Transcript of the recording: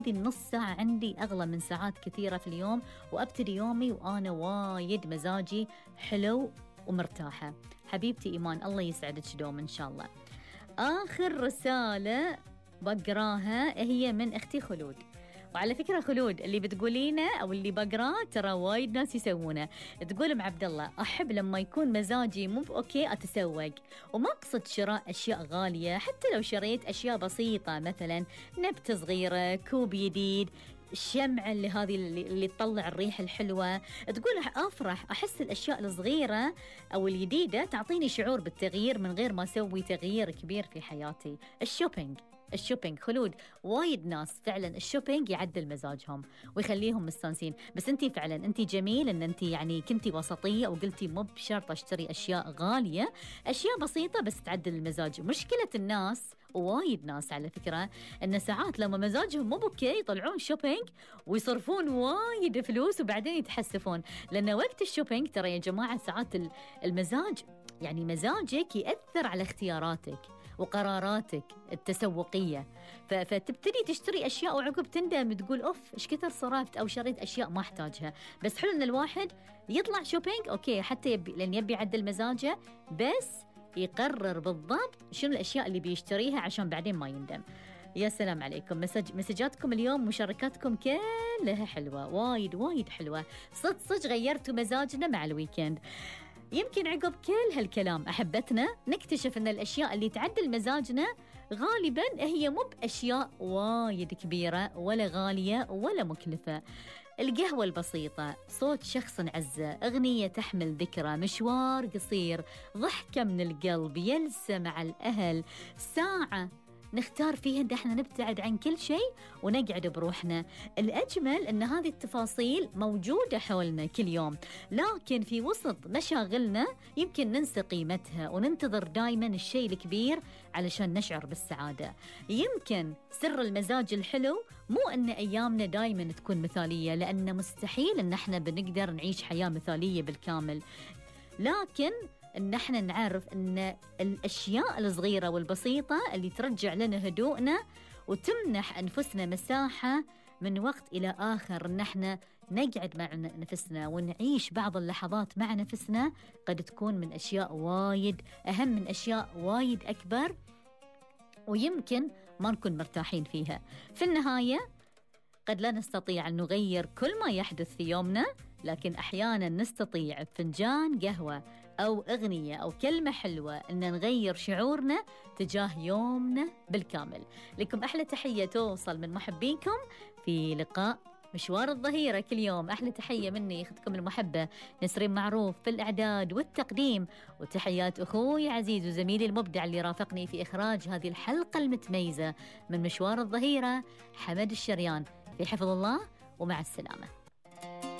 النص ساعة عندي أغلى من ساعات كثيرة في اليوم، وأبتدي يومي وأنا وايد مزاجي حلو ومرتاحة. حبيبتي إيمان الله يسعدك دوم إن شاء الله. آخر رسالة بقراها هي من أختي خلود. وعلى فكرة خلود اللي بتقولينه أو اللي بقراه ترى وايد ناس يسوونه. تقول أم عبد الله أحب لما يكون مزاجي مو أوكي أتسوق، وما أقصد شراء أشياء غالية، حتى لو شريت أشياء بسيطة مثلا نبتة صغيرة، كوب جديد، الشمعة اللي تطلع الريح الحلوة. تقول أفرح أحس الأشياء الصغيرة أو الجديدة تعطيني شعور بالتغيير من غير ما أسوي تغيير كبير في حياتي. الشوبينج خلود وايد ناس فعلا الشوبينج يعدل مزاجهم ويخليهم مستانسين. بس انتي فعلا انتي جميل ان انتي يعني كنتي وسطية وقلتي مو بشرط اشتري اشياء غالية، اشياء بسيطة بس تعدل المزاج. مشكلة الناس وايد ناس على فكرة ان ساعات لما مزاجهم مو بوكي يطلعون شوبينج ويصرفون وايد فلوس وبعدين يتحسفون. لان وقت الشوبينج ترى يا جماعة ساعات المزاج يعني مزاجك يأثر على اختياراتك وقراراتك التسوقية، فتبتدي تشتري أشياء وعقب تندم تقول أوف إيش كثر صرفت أو شريت أشياء ما أحتاجها. بس حلو إن الواحد يطلع شوبينج أوكي حتى لأن يبي يعدل مزاجه، بس يقرر بالضبط شنو الأشياء اللي بيشتريها عشان بعدين ما يندم. يا سلام عليكم، مسجاتكم اليوم مشاركاتكم كلها حلوة، وايد حلوة. صدق غيرتوا مزاجنا مع الويكند. يمكن عقب كل هالكلام أحبتنا نكتشف أن الأشياء اللي تعدل مزاجنا غالباً هي مو بأشياء وايد كبيرة ولا غالية ولا مكلفة. القهوة البسيطة، صوت شخص نعزه، أغنية تحمل ذكرى، مشوار قصير، ضحكة من القلب، جلسة مع الأهل، ساعة نختار فيها ان احنا نبتعد عن كل شيء ونقعد بروحنا. الأجمل ان هذه التفاصيل موجودة حولنا كل يوم، لكن في وسط مشاغلنا يمكن ننسى قيمتها وننتظر دايما الشيء الكبير علشان نشعر بالسعادة. يمكن سر المزاج الحلو مو ان ايامنا دايما تكون مثالية، لان مستحيل ان احنا بنقدر نعيش حياة مثالية بالكامل، لكن ان احنا نعرف ان الاشياء الصغيرة والبسيطة اللي ترجع لنا هدوءنا وتمنح انفسنا مساحة من وقت الى اخر ان احنا نقعد مع نفسنا ونعيش بعض اللحظات مع نفسنا، قد تكون من اشياء وايد اهم من اشياء وايد اكبر ويمكن ما نكون مرتاحين فيها. في النهاية قد لا نستطيع أن نغير كل ما يحدث في يومنا، لكن أحيانا نستطيع بفنجان قهوة أو أغنية أو كلمة حلوة أن نغير شعورنا تجاه يومنا بالكامل. لكم أحلى تحية توصل من محبينكم في لقاء مشوار الظهيرة كل يوم. أحلى تحية مني أختكم المحبة نسرين معروف في الإعداد والتقديم، وتحيات أخوي عزيز وزميلي المبدع اللي رافقني في إخراج هذه الحلقة المتميزة من مشوار الظهيرة حمد الشريان. في حفظ الله ومع السلامة.